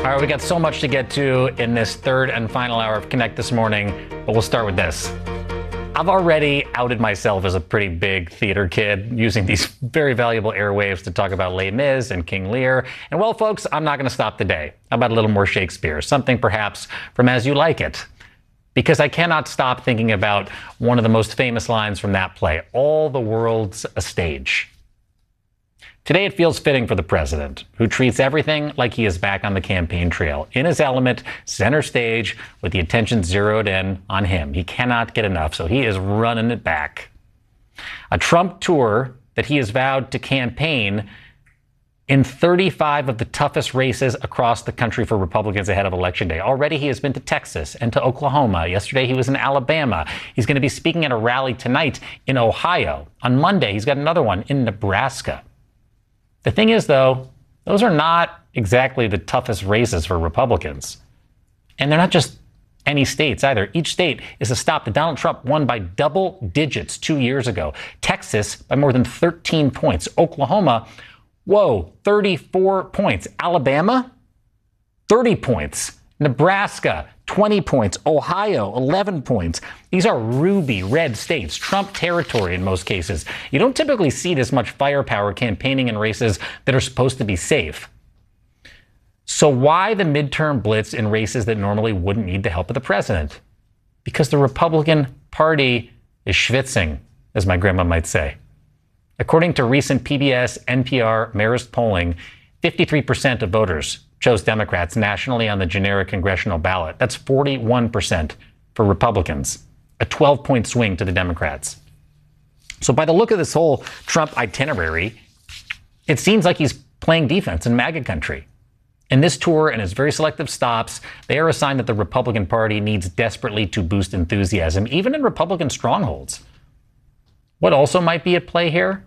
All right, we got so much to get to in this third and final hour of Connect this morning, but we'll start with this. I've already outed myself as a pretty big theater kid, using these very valuable airwaves to talk about Les Mis and King Lear. And well, folks, I'm not going to stop today. How about a little more Shakespeare? Something perhaps from As You Like It. Because I cannot stop thinking about one of the most famous lines from that play, all the world's a stage. Today, it feels fitting for the president, who treats everything like he is back on the campaign trail, in his element, center stage, with the attention zeroed in on him. He cannot get enough, so he is running it back. A Trump tour that he has vowed to campaign in 35 of the toughest races across the country for Republicans ahead of Election Day. Already he has been to Texas and to Oklahoma. Yesterday he was in Alabama. He's going to be speaking at a rally tonight in Ohio. On Monday, he's got another one in Nebraska. The thing is, though, those are not exactly the toughest races for Republicans. And they're not just any states either. Each state is a stop that Donald Trump won by double digits 2 years ago. Texas by more than 13 points. Oklahoma, 34 points. Alabama, 30 points. Nebraska, 20 points. Ohio, 11 points. These are ruby red states, Trump territory in most cases. You don't typically see this much firepower campaigning in races that are supposed to be safe. So why the midterm blitz in races that normally wouldn't need the help of the president? Because the Republican Party is schwitzing, as my grandma might say. According to recent PBS NPR Marist polling, 53% of voters chose Democrats nationally on the generic congressional ballot. That's 41% for Republicans, a 12-point swing to the Democrats. So by the look of this whole Trump itinerary, it seems like he's playing defense in MAGA country. In this tour and his very selective stops, they are a sign that the Republican Party needs desperately to boost enthusiasm, even in Republican strongholds. What also might be at play here?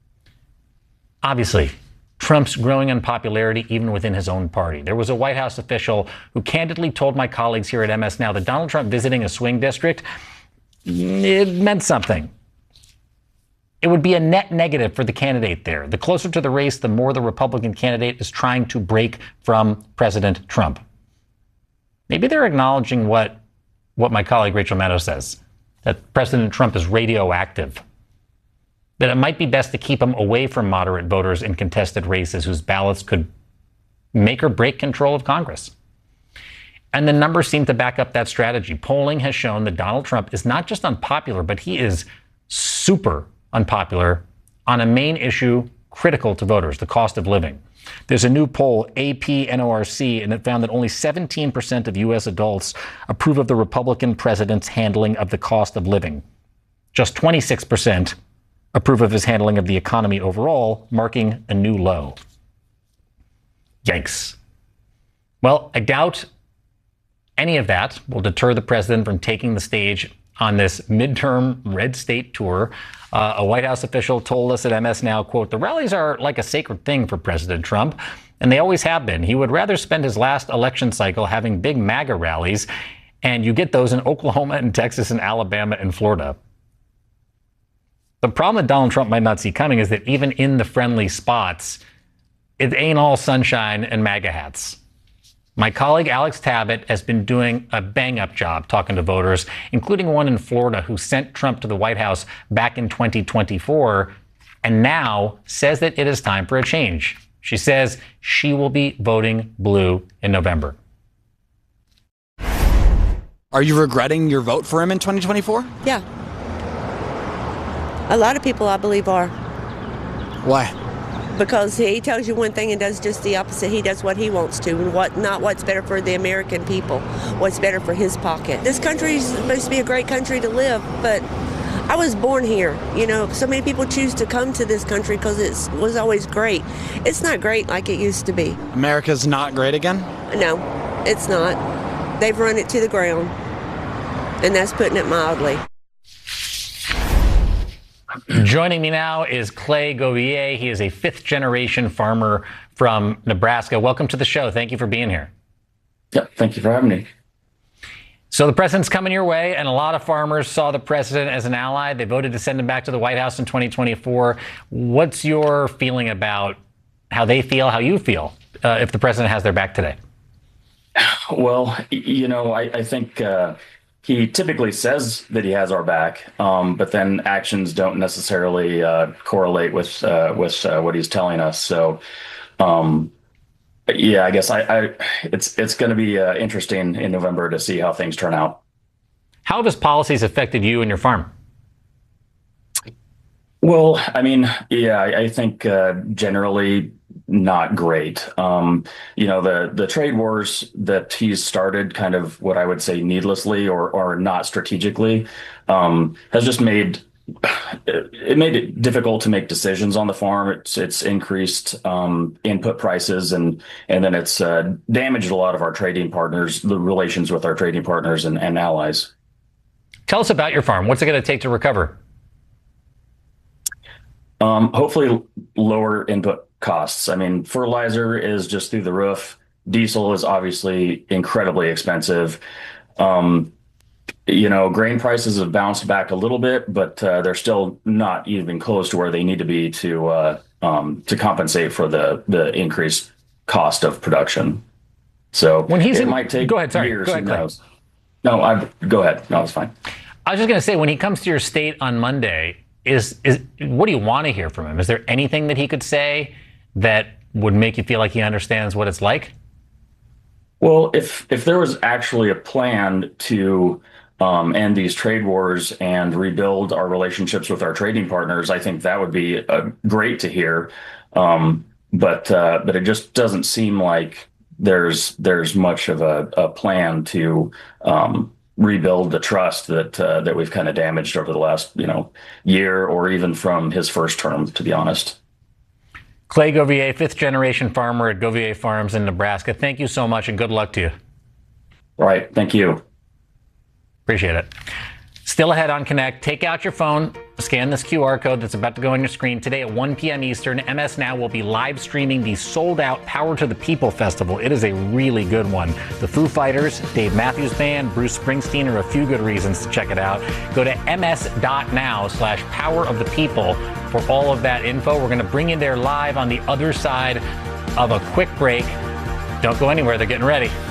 Obviously, Trump's growing unpopularity even within his own party. There was a White House official who candidly told my colleagues here at MS Now that Donald Trump visiting a swing district, it meant something. It would be a net negative for the candidate there. The closer to the race, the more the Republican candidate is trying to break from President Trump. Maybe they're acknowledging what my colleague Rachel Maddow says, that President Trump is radioactive. That it might be best to keep him away from moderate voters in contested races whose ballots could make or break control of Congress. And the numbers seem to back up that strategy. Polling has shown that Donald Trump is not just unpopular, but he is super unpopular on a main issue critical to voters, the cost of living. There's a new poll, AP-NORC, and it found that only 17% of U.S. adults approve of the Republican president's handling of the cost of living. Just 26% approve of his handling of the economy overall, marking a new low. Yikes. Well, I doubt any of that will deter the president from taking the stage on this midterm red state tour. A White House official told us at MS Now, quote, "The rallies are like a sacred thing for President Trump, and they always have been. He would rather spend his last election cycle having big MAGA rallies, and you get those in Oklahoma and Texas and Alabama and Florida." The problem that Donald Trump might not see coming is that even in the friendly spots, it ain't all sunshine and MAGA hats. My colleague Alex Tabbitt has been doing a bang-up job talking to voters, including one in Florida who sent Trump to the White House back in 2024 and now says that it is time for a change. She says she will be voting blue in November. Are you regretting your vote for him in 2024? Yeah. A lot of people, I believe, are. Why? Because he tells you one thing and does just the opposite. He does what he wants to, and not what's better for the American people, what's better for his pocket. This country is supposed to be a great country to live, but I was born here. You know, so many people choose to come to this country because it was always great. It's not great like it used to be. America's not great again? No, it's not. They've run it to the ground, and that's putting it mildly. Joining me now is Clay Govier. He is a fifth-generation farmer from Nebraska. Welcome to the show. Thank you for being here. Yeah, thank you for having me. So the president's coming your way, and a lot of farmers saw the president as an ally. They voted to send him back to the White House in 2024. What's your feeling about how they feel, how you feel, if the president has their back today? Well, I think he typically says that he has our back, but then actions don't necessarily correlate with what he's telling us. So, um, yeah, I guess it's going to be interesting in November to see how things turn out. How have his policies affected you and your farm? Well, I mean, yeah, I think generally not great. The trade wars that he's started, kind of what I would say needlessly or not strategically, has just made it difficult to make decisions on the farm. It's increased input prices and then it's damaged a lot of our trading partners, the relations with our trading partners and allies. Tell us about your farm. What's it going to take to recover? Hopefully lower input costs. I mean, fertilizer is just through the roof. Diesel is obviously incredibly expensive. Um, Grain prices have bounced back a little bit, but they're still not even close to where they need to be to compensate for the increased cost of production. So it might take go ahead, sorry. years. Go ahead, Who knows? No, go ahead. No, it's fine. I was just going to say, when he comes to your state on Monday, is what do you want to hear from him? Is there anything that he could say that would make you feel like he understands what it's like? Well, if there was actually a plan to end these trade wars and rebuild our relationships with our trading partners, I think that would be great to hear. But it just doesn't seem like there's much of a plan to rebuild the trust that we've kind of damaged over the last year or even from his first term, to be honest. Clay Govier, fifth generation farmer at Govier Farms in Nebraska. Thank you so much and good luck to you. All right. Thank you. Appreciate it. Still ahead on Connect. Take out your phone, scan this QR code that's about to go on your screen. Today at 1 p.m. Eastern, MS Now will be live streaming the sold-out Power to the People Festival. It is a really good one. The Foo Fighters, Dave Matthews Band, Bruce Springsteen are a few good reasons to check it out. Go to ms.now/Power of the People for all of that info. We're going to bring you there live on the other side of a quick break. Don't go anywhere. They're getting ready.